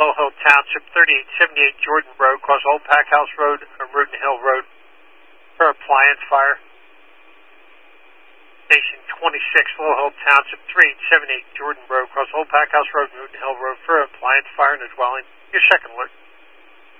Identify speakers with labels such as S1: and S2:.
S1: Low Hill Township, 3878 Jordan Road, across Old Pack House Road and Rooten Hill Road for appliance fire. Station 26, Low Hill Township, 3878 Jordan Road, across Old Pack House Road and Rooten Hill Road for appliance fire in the dwelling. Your second alert.